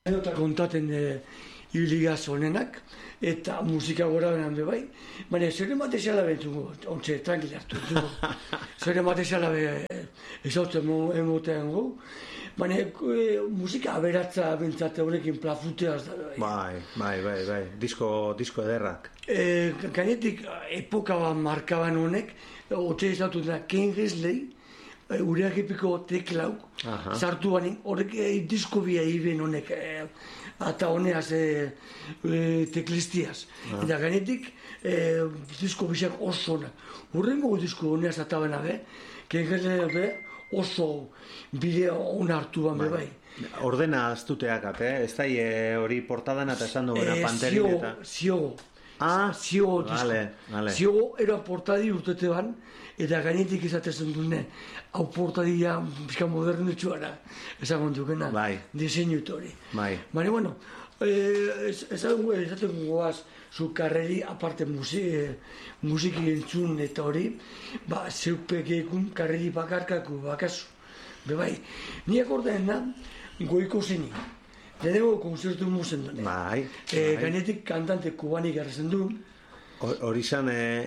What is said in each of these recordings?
Eta kontaten iligaz honenak, eta musika gora benan be bai, baina zure matezala behentugu, ontsa, tranquil hartu dugu. Zure matezala ezautzen emotean gu, baina musika aberatza bentsate honekin plafuteaz da bai. Bai, disko ederrak. Gainetik epoka bat markaban honek, ontsa ezautu da Ken Gesley, ureak epiko teklauk, sartu banin, horrek disko bia iben honek, eta honeaz teklistiaz. Eta gainetik, disko bisak oso honak. Hurrengo disko honeaz atabena be, Kengesley oso bide hona hartu ban be bai. Ordena aztuteak, ez da hori portadan eta esan duena Panterin eta... Ziogo. Ziogo disko. Ziogo era portadi urtete ban, eta gainetik izatezen dune, hau portadia bizka modernetxuara, ezagun dukena, diseinu hori. Baina, bueno, ezaten goaz, zu karreri, aparte musiki entzun eta hori, zeupekekun karreri bakarkaku bakazu. Bebai, niak ordeena goiko zeni. Lehenengo konzertu musen dune. Gainetik kantante kubanik errezen du. Hori zan,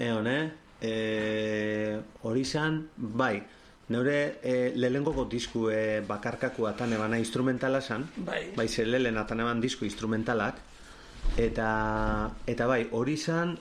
hori zan, bai, neure lehenengoko disku bakarkaku atan eban instrumentala zan, bai, ze lehen atan eban disku instrumentalak, eta bai, hori zan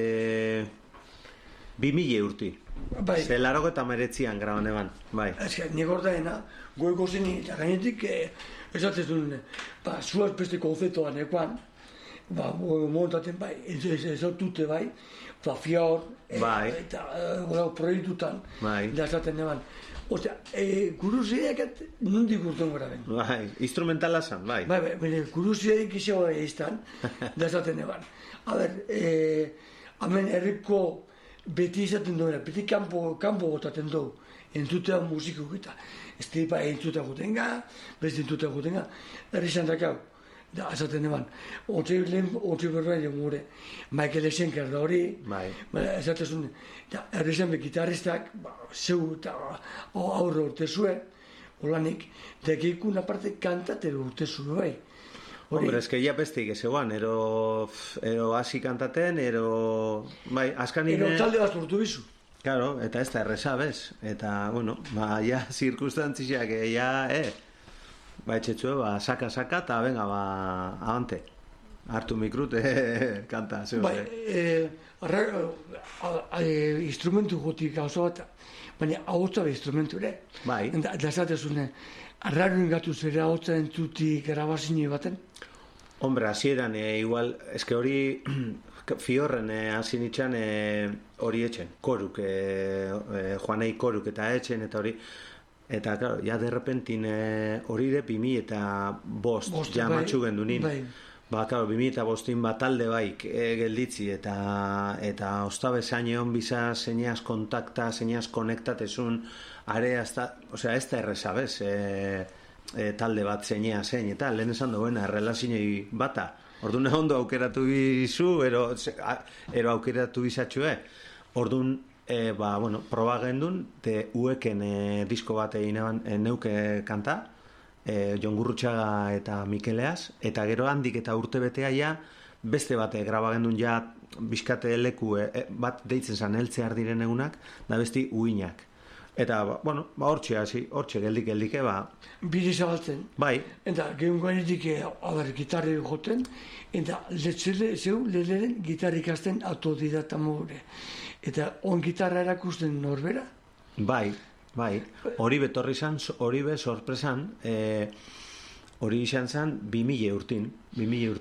2000 urti. Ze laroko eta meretzian graban eban, bai. Nik ordaena, goeko zeni, eta gainetik, esatzen duen, zuaz beste konzeptoan ekoan, montaten bai, ezautute bai, fior, eta proiektutan, da esaten eban. Ostia, kuruzideak nondik urten gara ben. Bai, instrumentala zan, bai. Bai, kuruzideak izan izan, da esaten eban. A ber, hemen herriko beti izaten duena, beti kanpo gotaten dugu, entzutea musikuk eta estipa entzutea gutenga, beste entzutea gutenga, errizan dakau, da, esaten eban, ontsi berbaile gure, Michael Schenker da hori, esaten zuen, errizan be gitarristak, zeu eta aurre urte zuen, holanik, da geikun aparte kantatero urte zuen, bai. Hombre, ya bestik ezeguan, ero hasi kantaten, bai, askanine... Ero talde bat urtu bizu. Claro, eta ez da erresa, bez? Eta, bueno, ja, zirkustantziak, ba, etxetxue, saka, eta venga, abante. Hartu mikrute, kanta, zeu, bai, instrumentu gotik gauza bat, baina ahotza be instrumentu ere. Bai. Da esatezune, arraro ingatu zera ahotza entzutik grabazine baten? Hombre, hasieran, igual, eske hori fiorren hasi nitxan hori etxen, koruk, joanei koruk eta etxen eta hori, eta, claro, ja derrepentin hori de 2005 ja matxu gendunin. Ba, claro, 2005 bat talde baik gelditzi eta ostabe zaineon biza zeineaz kontakta, zeineaz konektatezun, are, osea, ez da errezabez, talde bat zeinea zein, eta lehen esan duena, relazinoi bata. Orduan ondo aukeratu bizu, ero aukeratu bizatxue. Orduan, proba gendun, ueken disko bat egin neuke kanta, Jon Gurrutxaga eta Mikeleaz, eta gero handik eta urte betea ja, beste bate graba gendun ja, bizkate leku bat deitzen zan heltzear diren egunak, da besti uinak. Eta, hortxe geldik, Bide zabaltzen. Bai. Eta, gehun gainetik, gitarri joten, eta zeu lehenen gitarri ikasten autodidata mogure. Eta, on gitarra erakusten norbera? Bai. Hori betorri zan, hori be sorpresan, hori izan zan 2000 urtin. 2000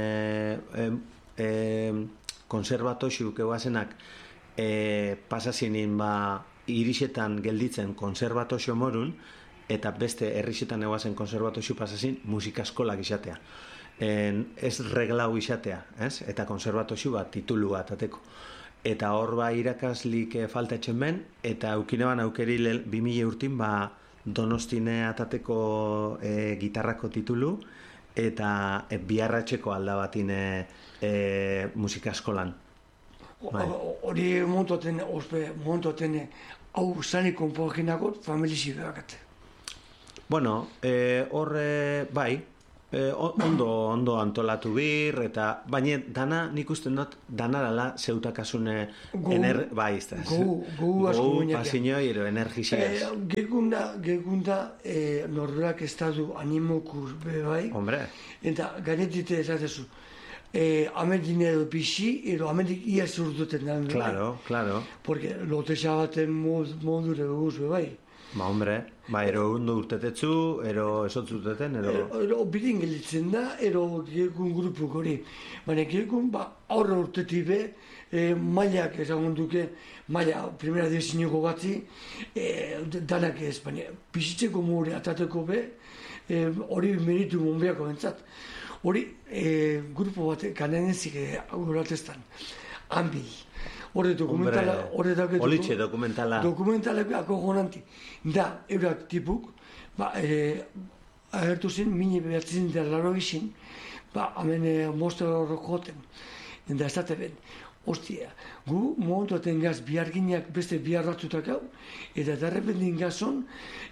urtin konservatoxiuk eguazenak pasazinin irisetan gelditzen konservatoxo morun, eta beste herrisetan eguazen konservatoxo pasazin musikaskolak izatea. Ez reglau izatea, eta konservatoxo bat titulu bat ateko. Eta hor irakaslik falta etxen ben, eta aukineban aukeri 2000 urtin Donostine atateko gitarrako titulu, eta biarratxeko aldabatine musikaskolan. Hori montoten hau zane konpoakinako familizi behakate. Bueno, hor bai, Ondo antolatu bir, eta baina dana, nik usten dut, dana dala zeutakasune bai, ez da. Gau asko guinak. Pasiñoi, ero energizigaz. Gegunda, norberak ez da du animokur, bai. Hombre. Eta gainetite esatezu. Hemen dinero pixi, ero hemendik ia zurduten da. Claro. Porque lotesa baten modure guz, bai. Ba, hombre, ero ondo urtetetzu, ero esotzuteten, ero bidin gelitzen da, ero gekun grupuk hori. Baina gekun, aurra urtetik be, mailak ezagun duke, maila, primera dizinoko batzi, danak ez, baina bizitzeko mure atateko be, hori meritu monbeako bentsat. Hori, grupo bat, kananezik aguratestan, Ambi. Horre dokumentala, Olitxe dokumentala. Dokumentalako gonanti. Da, eurak tipuk, agertu zen, mine behatzen da laro gizin, hemen mostra horrek joten. Eta ez date ben, ostia, gu momentuaten gaz biharginak beste bihar ratzutak hau, eta darrependin gazon,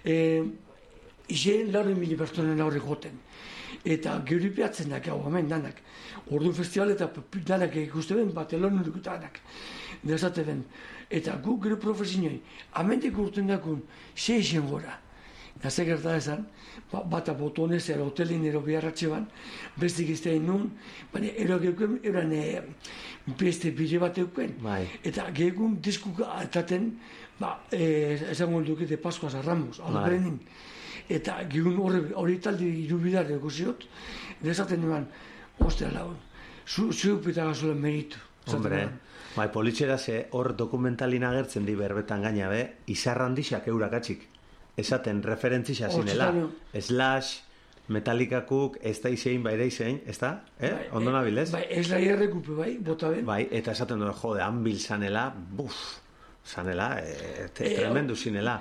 isen laro mili pertsonen aurre joten. Eta geuripeatzen dak hau, hemen danak. Ordu festival eta danak ikuste ben, batelon duk danak. Desate ben. Eta gu gero profesinoi, amendik urten dakun, 6 gora. Eta ze gerta esan, bata botonez, ero hotelin, ero biharratxe ban, bestik iztein nun, baina ero geukuen, eran beste bide bat eukuen. Eta geukun diskuk ataten, esango dukete Pascuas a Ramos, alberenin. Eta geukun hori taldi irubidar ekusiot, desaten eman, ostea lagun, zuupita gazola meritu. Hombre, politxera ze hor dokumentalin agertzen di berbetan gaina be, izarrandixak eurakatxik. Esaten referentzisa zinela. Slash, Metallicakuk, ez da izein, bai da izein, ez da? Ondo nabilez? Bai, ez da irrekupe, bai, bota ben. Bai, eta esaten duen, jode, Anvil zanela, zanela, tremendu zinela.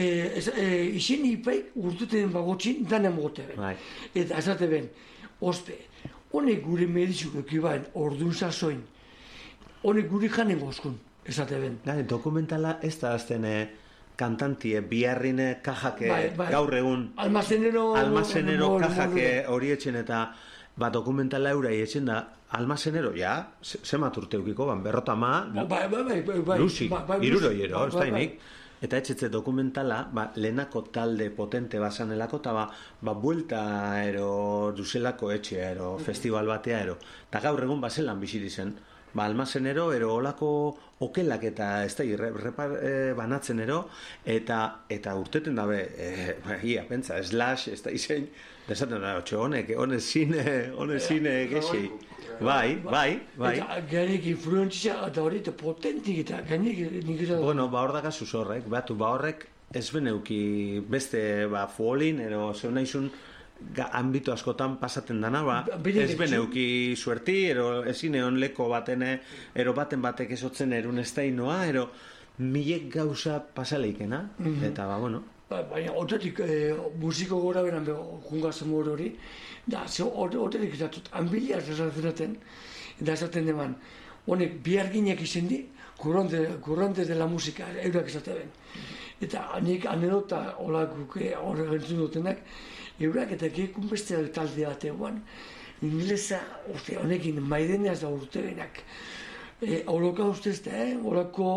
Izin ipaik urtuten bagotxin, danen mogote ben. Eta esate ben, ospe, honek gure medizuk ekibaen, ordun sasoin, honek guri janen gozkun, esate ben. Dokumentala ez da azten kantantie, biharrine kajake gaur egun. Almazenero kajake hori etxen eta dokumentala eurai etxen da, almazenero, zemat urteukiko, berrotama, lusi, iruroiero, ez da inik. Eta etxetze dokumentala, lehenako talde potente basanelako, eta buelta ero duzelako etxea, ero festival batea, ero. Eta gaur egun bazelan biziri zen. Almazenero, ero olako okelak eta ez da banatzen ero, eta urteten dabe, pentsa, Slash, ez da izein, desaten da, honek zine gexi. Bai. Eta gainek influentzia eta hori eta potentik eta gainek nik izan. Bueno, hor da gazuz horrek, horrek ez beneuki beste fuolin, ero zeu nahizun ambito askotan pasaten dana, ez beneuki suerti, ero ezin egon leko baten, ero batek esotzen erun ez dainoa, ero milek gauza pasaleikena, eta bueno. Baina, otetik musiko gora beran jungazen mor hori, da, otetik izatut, anbiliaz esatzen eta esaten deman, honek biharginak izen di, kurrante de la musika, eurak esaten ben. Eta nik anedota olakuk horrek entzun dutenak, eurak eta gekun beste talde bat eguan, inglesa, honekin maideneaz da urte benak. Holoka ustez da, holako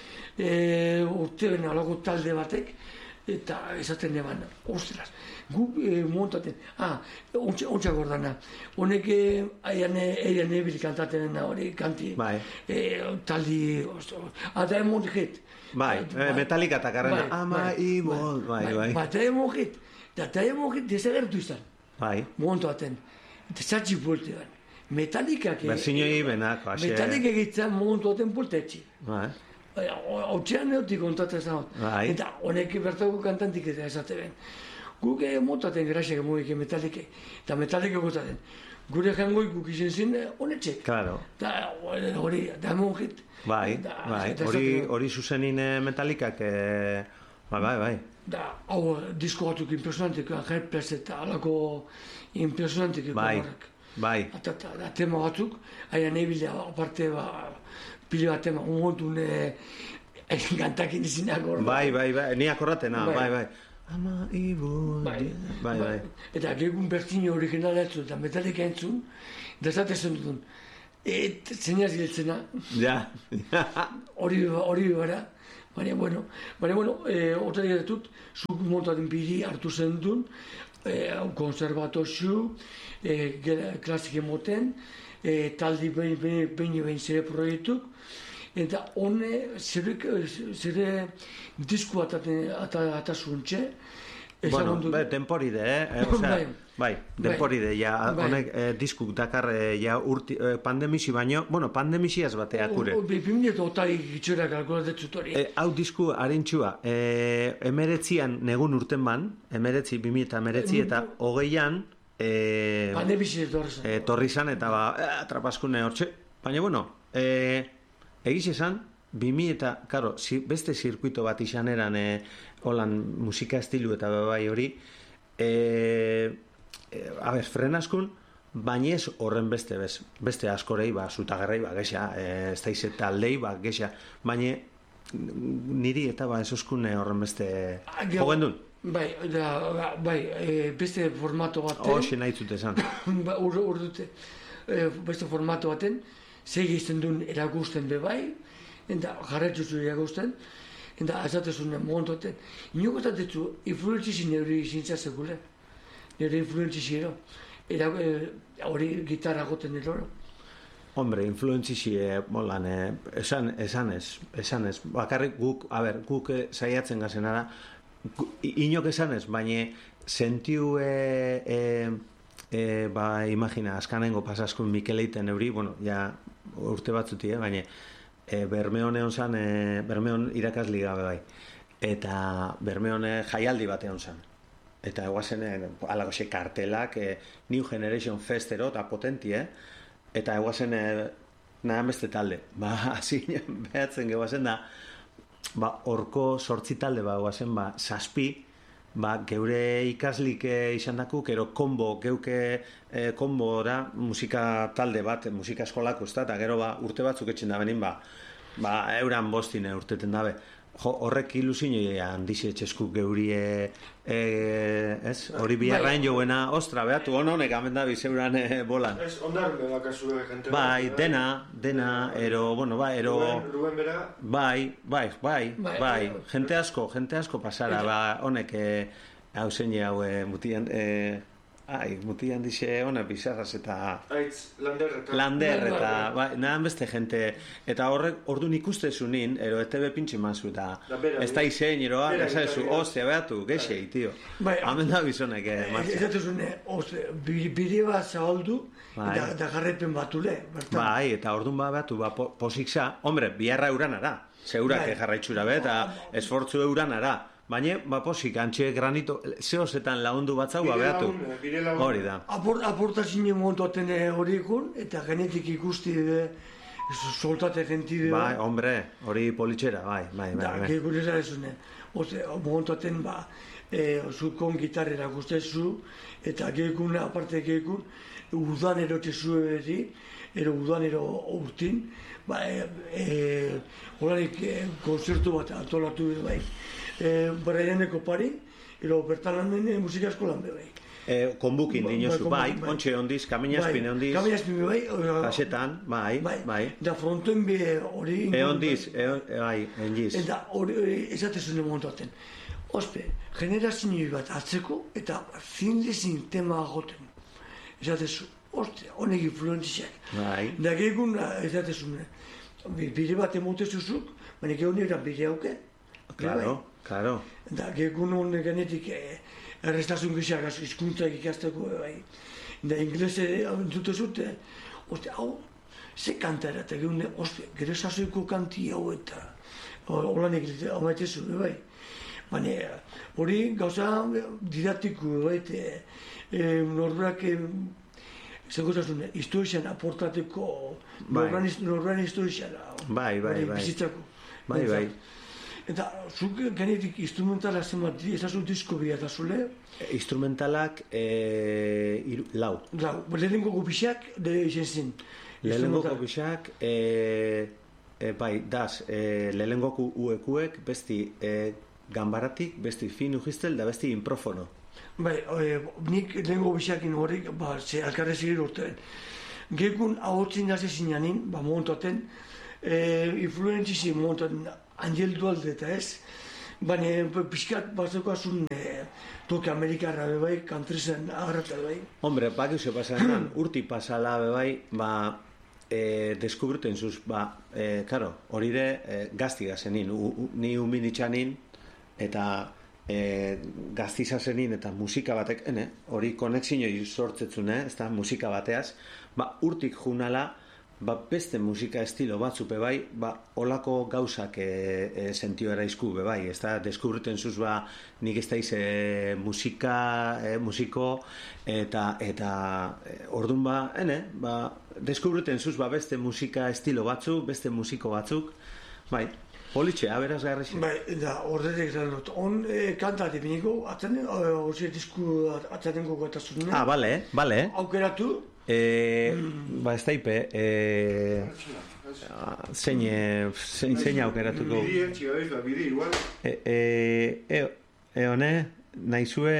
urte benak, holako talde batek, eta esaten eman, ostras, gu montaten, ontsa gordana, honek eian ebil kantaten hori, kanti, taldi, eta emon jet. Metallica eta karrena, ama imol, bai. Eta emon jet, eta emon jet desagertu izan, montaten, eta zatxik boltean. Metallica egitzen montaten boltetxi. Hautzean neotik kontatzen zan. Eta honek bertako kantantik eta esate ben. Guk motaten graxek moik Metallica. Eta Metallica gotaten. Gure jangoi guk izen zin honetxek. Eta hori, da emon hit. Bai. Hori zuzenin Metallicak, bai. Da, hau, disko batuk impresionantik, Helpless eta alako impresionantik. Bai. Eta tema batzuk, haia nebila aparte pile bat tema, un montun kantakin izinak hor. Bai, ni akorratena, bai. Ama ibu... Bai. Eta gegun bertino originala entzun, eta Metallica entzun, da esaten duen, zeinaz giltzena. Ja. Hori bara. Baina, bueno, otra diretut, zuk montaten biri hartu zen duen, konservatozu, klasik emoten, taldi behin zere proiektuk, eta hone zere disku atasuntxe. Bueno, temporide, Bai, denporide, ja, honek diskuk dakar ja pandemisi baino, bueno, pandemisi ez batea kure. 2008 gitxera kalkulatetut hori. Hau disku harintxua, emeretzian negun urten ban, 2019 eta hogeian, pandemisi torri zan, eta atrapaskune hortxe. Baina, bueno, egiz esan, 2000 eta, karo, beste zirkuito bat izan eran, holan musika estilu eta bai hori, frenaskun, baina ez horren beste askorei, zutagarrei, gexa, ez da izeta aldei, gexa, baina niri eta ez oskune horren beste jogen duen. Bai, beste formato baten. Hoxe nahi zute esan. Urdute, beste formato baten, segi izten duen erakusten be bai, eta jarretzuzu erakusten, eta azatezun montoten. Inoko esatetzu, influentzizin neuri izintza sekule. Nire influentziziro. Hori gitarra goten eroro. Hombre, influentzizi, molan, esan ez. Bakarrik guk saiatzen gazen ara, inok esan ez, baina sentiu, imagina, askanengo pasaskun Mikeleiten euri, bueno, ja urte batzuti, baina Bermeon egon zan, Bermeon irakasli gabe bai. Eta Bermeon jaialdi bat egon zan. Eta eguazen, alagoxe kartelak, New Generation Festero, eta potenti, eta eguazen, nahan beste talde. Behatzen gehuazen da, orko sortzi talde, eguazen, zazpi, geure ikaslik izan daku, gero kombo da, musika talde bat, musika eskolako, eta gero urte batzuk etxen da benin, euran bostine urteten dabe. Horrek ilusino handize etxesku geurie, hori biarrain joguena, ostra, behatu, honek amenda bizeuran bolan. Ez, ondarren bedakazu gente. Bai, dena, ero, Ruben bera? Bai, gente asko pasara, honek, hau zein hau, mutian dixe, honek bizarraz eta... Aitz, Lander eta, nahan beste gente, eta horrek, orduan ikustezunin, ero ETV pintxe mazu, eta ez da izen, eroa, gazaezu, ostia, behatu, geixei, tio. Hamen da bizonek, martxa. Ez duzune, bide bat zaholdu, eta jarrepen batule. Bai, eta orduan behatu, posikza, hombre, biharra euranara, zeurak jarraitxura be, eta esfortzu euranara. Baina, posik, antxe granito, zehozetan laundu batzau, behatu. Hori da. Aportazine montoten hori ikun, eta genetik ikusti soltate gentide. Bai, hombre, hori politxera, bai. Da, gekun ez arezune. Montoten, zukon gitarrera guztezu, eta gekun, aparte gekun, udan erotzezu beti, udan urtin, horarik konzertu bat antolatu bai. Braianeko pari, bertan lan musika eskolan bai. Konbukin dinozu, bai, ontxe ondiz, kaminazpin ondiz. Kaminazpin bai. Kasetan, bai. Da frontoen hori... Ondiz, bai, engiz. Eta hori esatezune montaten. Ospe, generazio bat atzeko eta zindezin tema agoten. Esatezu, honek influenziak. Bai. Da gehiagun esatezune, bide bat emotezuzuk, baina gehiagun eran bide hauke. Claro. Da, gehiagun genetik errestazun gizak izkuntzak ikasteko, bai. Da, inglese entzutezut, hau, ze kantara, eta gehiagun, gero sasoiko kanti hau eta holanik amaitezu, bai. Baina, hori gauza didaktiko, bai, norberak, zegoetazun, historizan aportateko, norberan historizan, bizitzako. Bai. Eta, zuk genetik instrumentala zenbat, ezazu disko bilatazule? Instrumentalak, lau. Lehenengo gopixak, izan zen. Lehenengo gopixak, bai, daz, lehenengo uekuek, besti, gambaratik, besti finu jistel, da besti improfono. Bai, nik lehenko bisakin horrek, alkarre zigir urtean. Gekun ahotzen jase zinanin, montaten, influentzizi montaten, Angel Dualde eta ez, baina pixkat batzukoazun toke Amerikarra bebai, kantrizen agarratel bai. Hombre, bakiuze pasan, urti pasala bebai, deskubruten zuz, karo, hori de gaztiga zenin, ni umin itxanin, eta gaztiza zenin, eta musika batek, hori konexioi sortzetzun, ez da, musika bateaz, urtik junala, beste musika estilo batzupe bai, olako gauzak sentioera izku bai, ez da, deskubriten zuz, nik ez daiz musiko, eta ordun deskubriten zuz, beste musika estilo batzuk, beste musiko batzuk, bai, politxe, aberazgarri zen. Bai, da, horretek zan dut, kantati biniko, hori disku atzatenko gatasun. Bale. Aukeratu? Ez daipe, zein aukeratuko. Bidi etxigabeiz, bidi igual. Hone, nahizue...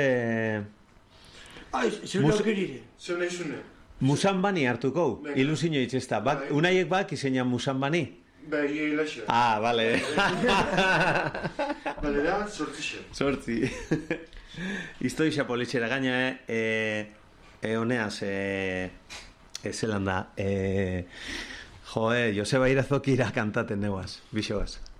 Zure aukerire. Zer nahi zune? Musambani hartuko, ilusio itxesta. Unaiek izena musambani? Bai, hilaxo. Bale. Bale da, sortzi. Iztoixa politxera gaina, honeaz, zelan da, Joseba Irazokira kantaten neuaz, bixoaz.